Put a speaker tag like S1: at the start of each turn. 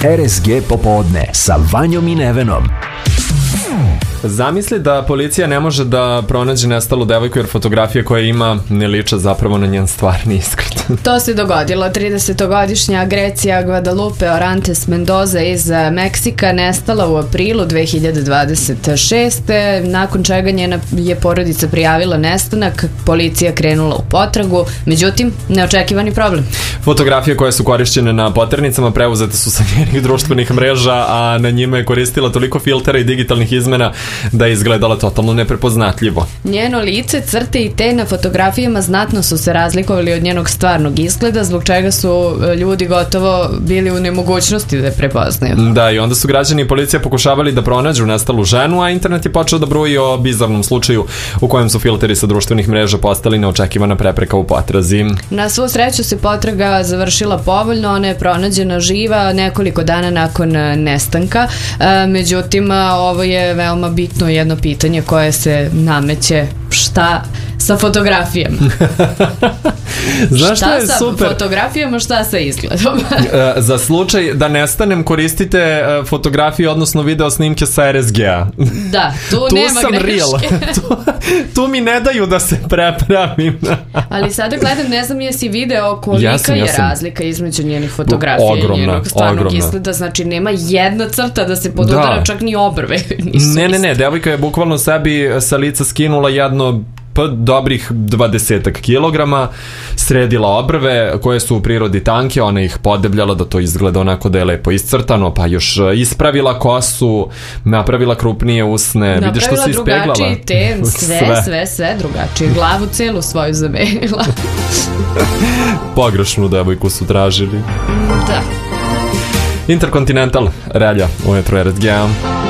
S1: RSG popodne sa Vanjom i Nevenom.
S2: Zamisli da policija ne može da pronađe nestalu devojku jer fotografije koje ima ne liče zapravo na njen stvarni izgled.
S3: To se dogodilo. 30-godišnja Grecia Guadalupe Orantes Mendoza iz Meksika nestala u aprilu 2026. Nakon čega njena je porodica prijavila nestanak, policija krenula u potragu, međutim, neočekivani problem.
S2: Fotografije koje su korišćene na poternicama preuzete su sa njenih društvenih mreža, a na njima je koristila toliko filtera i digitalnih izmena da je izgledala totalno neprepoznatljivo.
S3: Njeno lice, crte i te na fotografijama znatno su se razlikovali od njenog stvarnog izgleda, zbog čega su ljudi gotovo bili u nemogućnosti da je prepoznaju.
S2: Da, i onda su građani i policija pokušavali da pronađu nestalu ženu, a internet je počeo da bruji o bizarnom slučaju u kojem su filteri sa društvenih mreža postali neočekivana prepreka u potrazi.
S3: Na svu sreću se potraga završila povoljno, ona je pronađena živa nekoliko dana nakon nestanka, međutim ovo je veoma bitno jedno pitanje koje se nameće: šta sa fotografijama?
S2: Znaš šta je
S3: sa
S2: super?
S3: Fotografijama, šta sa izgledom?
S2: Za slučaj da nestanem koristite fotografije, odnosno video snimke sa RSG-a.
S3: Da, tu nema greške.
S2: Tu mi ne daju da se prepravim.
S3: Ali sada gledam, ne znam jesi video kolika je razlika između njenih fotografija i njenog stvarnog izgleda. Znači nema jedna crta da se podudara, čak ni obrve.
S2: Ne, devojka je bukvalno sebi sa lica skinula jedno dobrih 20 kilograma, sredila obrve koje su u prirodi tanke, ona ih podebljala da to izgleda onako da je lepo iscrtano, pa još ispravila kosu, napravila krupnije usne, vidiš što se ispeglala.
S3: Napravila drugačiji ten, sve drugačije, glavu celu svoju zamenila.
S2: Pogrešnu devojku su tražili.
S3: Da.
S2: Intercontinental, Relja, ujutro RSG.